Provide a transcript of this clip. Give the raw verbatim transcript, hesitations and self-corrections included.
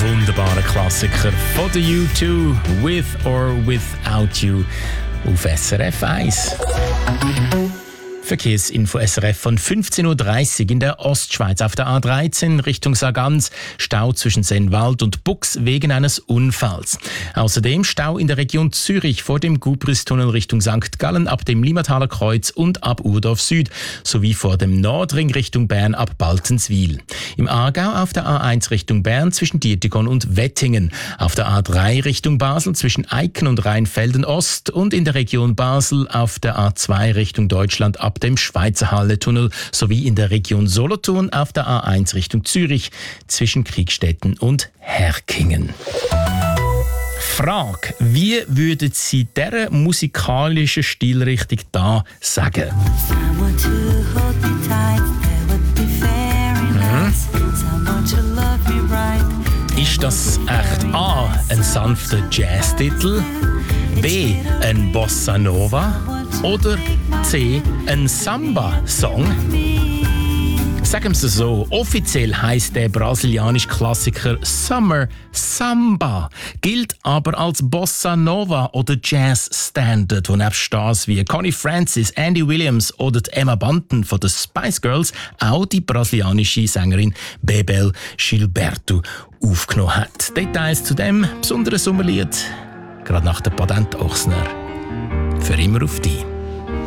wunderbaren Klassiker von der U zwei, With or Without You, auf S R F eins. Verkehrsinfo S R F von fünfzehn Uhr dreißig in der Ostschweiz auf der A dreizehn Richtung Sargans. Stau zwischen Sennwald und Bux wegen eines Unfalls. Außerdem Stau in der Region Zürich vor dem Gubristunnel Richtung Sankt Gallen ab dem Limmataler Kreuz und ab Urdorf Süd sowie vor dem Nordring Richtung Bern ab Baltenswil. Im Aargau auf der A eins Richtung Bern zwischen Dietikon und Wettingen. Auf der A drei Richtung Basel zwischen Eiken und Rheinfelden Ost und in der Region Basel auf der A zwei Richtung Deutschland ab dem Schweizer Halletunnel sowie in der Region Solothurn auf der A eins Richtung Zürich zwischen Kriegstetten und Herkingen. Frage: Wie würden Sie dieser musikalischen Stilrichtung da sagen? Mhm. Ist das echt A, ein sanfter Jazztitel, B, ein Bossa Nova oder C, ein Samba-Song? Sagen wir es so, offiziell heisst der brasilianische Klassiker Summer Samba, gilt aber als Bossa Nova oder Jazz Standard, wo nebst Stars wie Connie Francis, Andy Williams oder Emma Bunton von den Spice Girls auch die brasilianische Sängerin Bebel Gilberto aufgenommen hat. Details zu dem besonderen Sommerlied gerade nach der Patent Ochsner. Für immer auf dich.